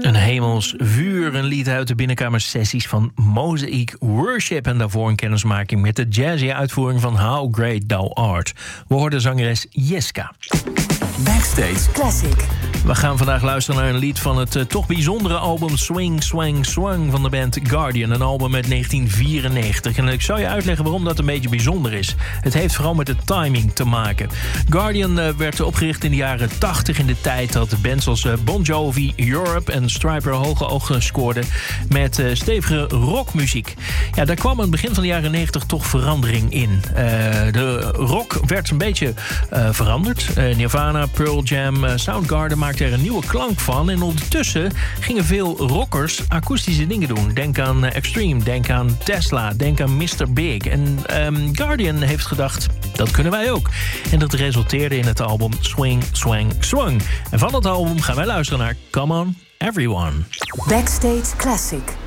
Een hemels vuur, een lied uit de binnenkamersessies van Mosaic Worship. En daarvoor een kennismaking met de jazzy uitvoering van How Great Thou Art. We hoorden zangeres Jeska. Backstage Classic. We gaan vandaag luisteren naar een lied van het toch bijzondere album Swing, Swang, Swang van de band Guardian. Een album uit 1994. En ik zal je uitleggen waarom dat een beetje bijzonder is. Het heeft vooral met de timing te maken. Guardian werd opgericht in de jaren 80, in de tijd dat bands als Bon Jovi, Europe en Stryper hoge ogen scoorden met stevige rockmuziek. Ja, daar kwam aan het begin van de jaren 90 toch verandering in. De rock werd een beetje veranderd. Nirvana, Pearl Jam, Soundgarden maakten er een nieuwe klank van. En ondertussen gingen veel rockers akoestische dingen doen. Denk aan Extreme, denk aan Tesla, denk aan Mr. Big. En Guardian heeft gedacht, dat kunnen wij ook. En dat resulteerde in het album Swing, Swang, Swang. En van dat album gaan wij luisteren naar Come On Everyone. Backstage Classic.